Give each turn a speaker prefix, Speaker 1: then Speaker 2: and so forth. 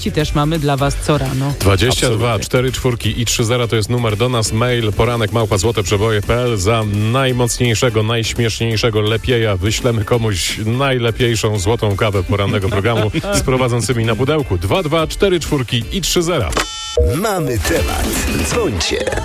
Speaker 1: też mamy dla Was co rano.
Speaker 2: 22 4 4 i 30 to jest numer do nas. Mail poranek@złoteprzeboje.pl. Za najmocniejszego, najśmieszniejszego lepieja wyślemy komuś najlepiejszą złotą kawę porannego programu z prowadzącymi na pudełku. 22 4 4 i 30.
Speaker 3: Mamy temat. Dzwońcie.